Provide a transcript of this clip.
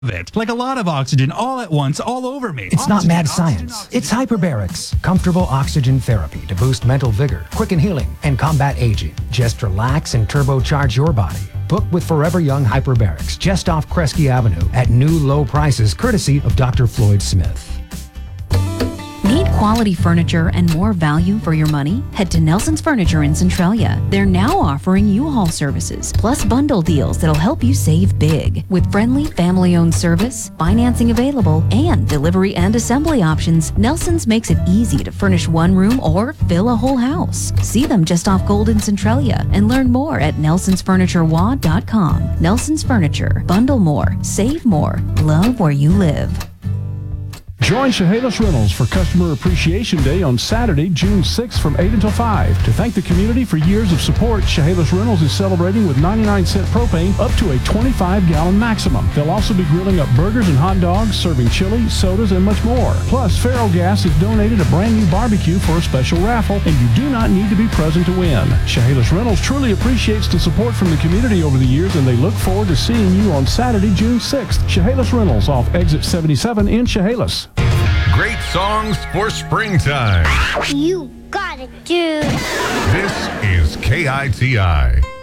it. Like a lot of oxygen all at once, all over me. It's not mad science. It's hyperbarics. Comfortable oxygen therapy to boost mental vigor, quicken healing, and combat aging. Just relax and turbocharge your body. Book with Forever Young Hyperbarics just off Kresge Avenue at new low prices courtesy of Dr. Floyd Smith. Need quality furniture and more value for your money? Head to Nelson's Furniture in Centralia. They're now offering U-Haul services, plus bundle deals that'll help you save big. With friendly, family-owned service, financing available, and delivery and assembly options, Nelson's makes it easy to furnish one room or fill a whole house. See them just off Golden Centralia and learn more at nelsonsfurniturewa.com. Nelson's Furniture. Bundle more, save more, love where you live. Join Chehalis Reynolds for Customer Appreciation Day on Saturday, June 6th from 8 until 5. To thank the community for years of support, Chehalis Reynolds is celebrating with 99-cent propane up to a 25-gallon maximum. They'll also be grilling up burgers and hot dogs, serving chili, sodas, and much more. Plus, Ferrogas has donated a brand new barbecue for a special raffle, and you do not need to be present to win. Chehalis Reynolds truly appreciates the support from the community over the years, and they look forward to seeing you on Saturday, June 6th. Chehalis Reynolds off Exit 77 in Chehalis. Great songs for springtime. You got it, dude. This is KITI.